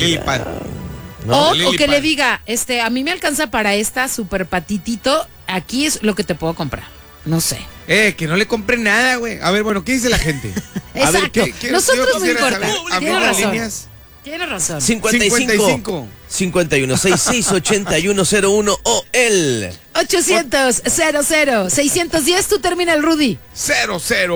Lilipad. ¿No? O que le diga, a mí me alcanza para esta super patitito, aquí es lo que te puedo comprar. No sé. Que no le compre nada, güey. A ver, bueno, ¿qué dice la gente? A ver, Exacto. Nosotros no importa. Tienes razón. Líneas? Tienes razón. 55 51 66 8101 o el 800 00 610, tú termina el Rudy. 00.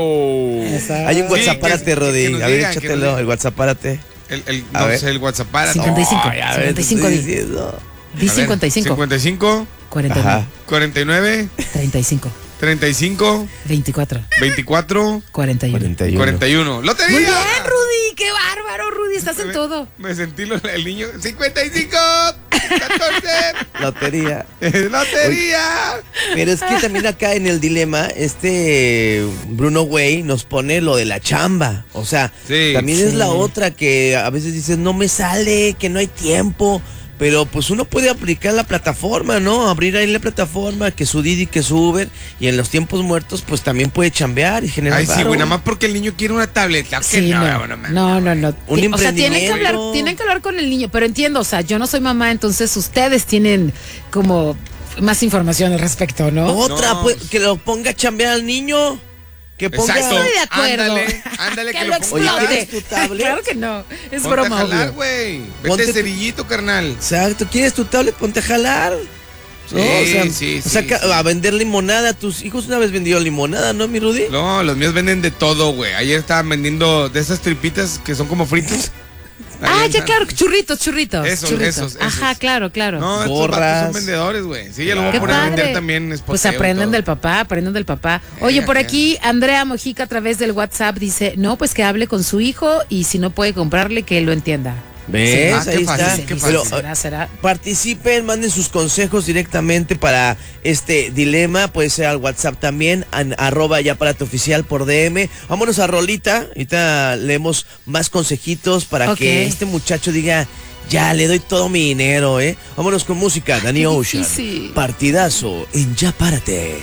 Hay un WhatsApp, párate, Rodi. nos A ver, digan, échatelo, el WhatsApp, párate. El WhatsApp para 55. Ay, a ver, 55. te estoy diciendo. Di 55. 55. 49. Ajá. 49. 35. 35. 24. 24. 41. 41. ¡Lotería! Muy bien, Rudy. Qué bárbaro, Rudy. Estás en todo. Me sentí el niño. 55. 14. Lotería. ¡Lotería! Pero es que también acá en el dilema, Bruno Güey nos pone lo de la chamba. O sea, Sí. también es la otra que a veces dices, no me sale, que no hay tiempo. Pero pues uno puede aplicar la plataforma, ¿no? Abrir ahí la plataforma, que su Didi, que su Uber, y en los tiempos muertos pues también puede chambear y generar Ay, sí, varo. güey, nada más porque el niño quiere una tableta. Sí, no. Un O sea, emprendimiento. tienen que hablar con el niño, pero entiendo, o sea, yo no soy mamá, entonces ustedes tienen como más información al respecto, ¿no? Otra, No. pues, que lo ponga a chambear al niño. Que ponga... Exacto. Estoy de acuerdo. Ándale, Que que lo lo ponga. Oye, explote. ¿quieres tu tablet? Claro que no, es Ponte broma, a jalar, obvio. güey. Ponte Vete tu- cerillito, carnal. Exacto, ¿quieres tu tablet? Ponte a jalar. Sí, ¿no? sí, o sea, sí, que- sí. a vender limonada. Tus hijos una vez vendieron limonada, ¿no, mi Rudy? No, los míos venden de todo, güey. Ayer estaban vendiendo de esas tripitas que son como fritos. Ah, Ahí ya están. claro, churritos. Esos. Ajá, claro. No, estos Gorras. vatos son vendedores, güey. Sí, ya lo voy Qué a poner a padre. vender también. Pues spoteo y aprenden todo. del papá. Oye, por aquí Andrea Mojica a través del WhatsApp dice, no, pues que hable con su hijo y si no puede comprarle, que él lo entienda. ¿Ves? Ah, qué Ahí fácil, está. qué Pero, fácil. ¿Será? participen, manden sus consejos directamente para este dilema. Puede ser al WhatsApp también, @yaparate_oficial por DM. Vámonos a rolita. Ahorita leemos más consejitos para Ok. que este muchacho diga, ya le doy todo mi dinero, ¿eh? Vámonos con música, Danny qué Ocean. difícil. Partidazo en Ya Párate.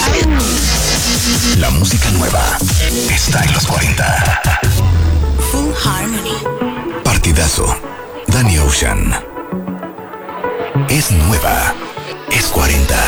La música nueva está en los 40. Full Harmony. Partidazo. Danny Ocean. Es nueva. Es 40.